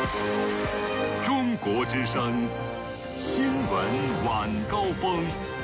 中国之声新闻晚高峰。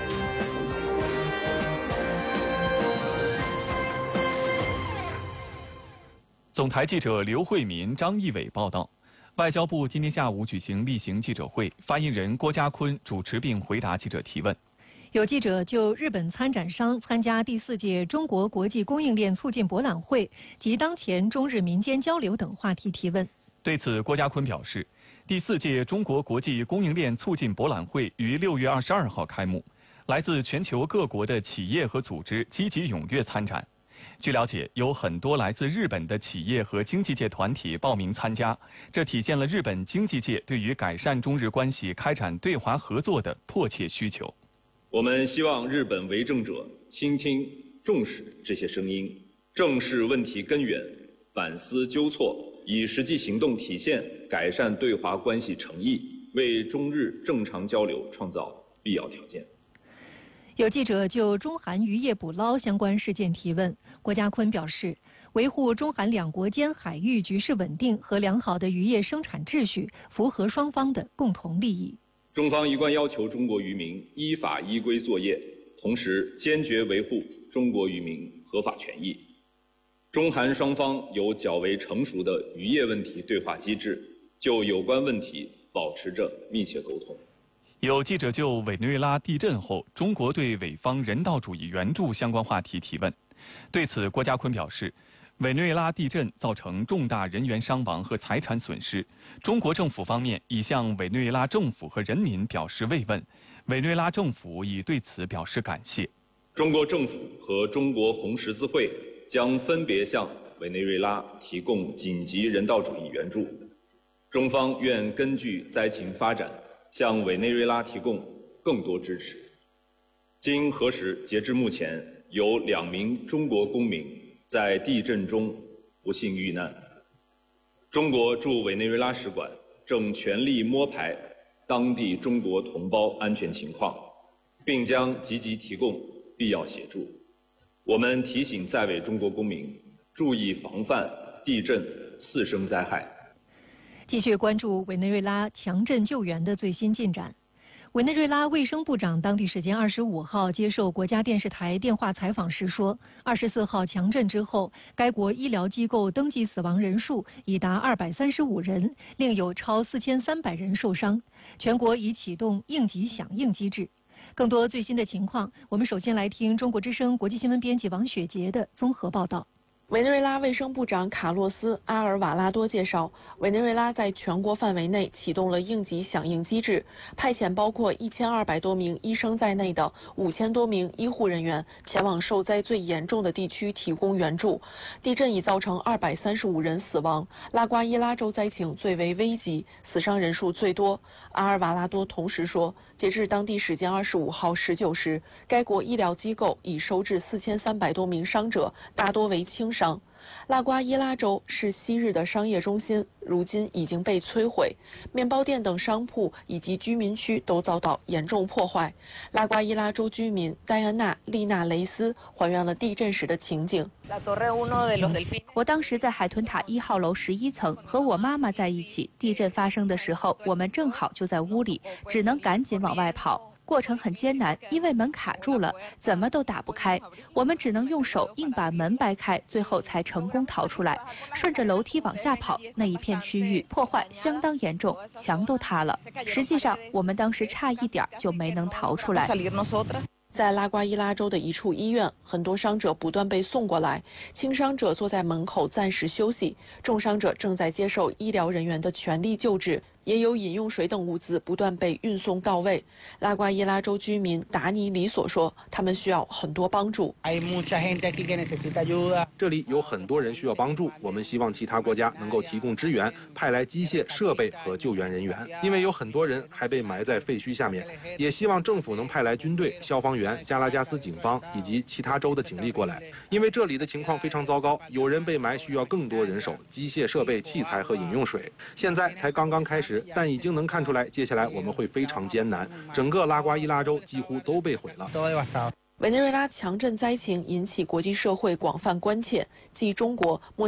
总台记者刘慧民、张义伟报道。外交部今天下午举行例行记者会，发言人郭家坤主持并回答记者提问。 有记者就日本参展商参加第4届中国国际供应链促进博览会及当前中日民间交流等话题提问。 对此，郭家坤表示，第4届中国国际供应链促进博览会于6月22号开幕，来自全球各国的企业和组织积极踊跃参展。据了解，有很多来自日本的企业和经济界团体报名参加，这体现了日本经济界对于改善中日关系、开展对华合作的迫切需求。 我们希望日本为政者倾听、重视这些声音，正视问题根源，反思纠错，以实际行动体现改善对华关系诚意，为中日正常交流创造必要条件。 有记者就中韩渔业捕捞相关事件提问，郭家坤表示，维护中韩两国间海域局势稳定和良好的渔业生产秩序，符合双方的共同利益。 中方一贯要求中国渔民依法依规作业，同时坚决维护中国渔民合法权益。中韩双方有较为成熟的渔业问题对话机制，就有关问题保持着密切沟通。 有记者就委内瑞拉地震后中国对委方人道主义援助相关话题提问。对此，郭家坤表示，委内瑞拉地震造成重大人员伤亡和财产损失，中国政府方面已向委内瑞拉政府和人民表示慰问，委内瑞拉政府已对此表示感谢。 中国政府和中国红十字会将分别向委内瑞拉提供紧急人道主义援助，中方愿根据灾情发展，向委内瑞拉提供更多支持。经核实，截至目前，有2名中国公民在地震中不幸遇难。中国驻委内瑞拉使馆正全力摸排当地中国同胞安全情况，并将积极提供必要协助。我们提醒在委中国公民注意防范地震次生灾害。 继续关注委内瑞拉强震救援的最新进展。委内瑞拉卫生部长当地时间25号接受国家电视台电话采访时说，24号强震之后，该国医疗机构登记死亡人数已达235人，另有超4300人受伤，全国已启动应急响应机制。更多最新的情况，我们首先来听中国之声国际新闻编辑王雪杰的综合报道。 委内瑞拉卫生部长卡洛斯·阿尔瓦拉多介绍，委内瑞拉在全国范围内启动了应急响应机制，派遣包括1200多名医生在内的5000多名医护人员前往受灾最严重的地区提供援助。地震已造成235人死亡，拉瓜伊拉州灾情最为危急，死伤人数最多。阿尔瓦拉多同时说，截至当地时间25号19时，该国医疗机构已收治4300多名伤者，大多为轻伤。拉瓜伊拉州是昔日的商业中心，如今已经被摧毁，面包店等商铺以及居民区都遭到严重破坏。拉瓜伊拉州居民戴安娜·丽娜雷斯还原了地震时的情景。 我当时在海豚塔1号楼11层，和我妈妈在一起。地震发生的时候，我们正好就在屋里，只能赶紧往外跑。过程很艰难，因为门卡住了，怎么都打不开，我们只能用手硬把门掰开，最后才成功逃出来。顺着楼梯往下跑，那一片区域破坏相当严重，墙都塌了。实际上，我们当时差一点就没能逃出来。 在拉瓜伊拉州的一处医院，很多伤者不断被送过来，轻伤者坐在门口暂时休息，重伤者正在接受医疗人员的全力救治。也有饮用水等物资不断被运送到位。拉瓜伊拉州居民达尼里索说，他们需要很多帮助。 这里有很多人需要帮助，我们希望其他国家能够提供支援，派来机械设备和救援人员，因为有很多人还被埋在废墟下面。也希望政府能派来军队、消防员、加拉加斯警方以及其他州的警力过来，因为这里的情况非常糟糕，有人被埋需要更多人手、机械设备、器材和饮用水。现在才刚刚开始，但已经能看出来，接下来我们会非常艰难。整个拉瓜伊拉州几乎都被毁了。 委内瑞拉强震灾情引起国际社会广泛关切，继中国、墨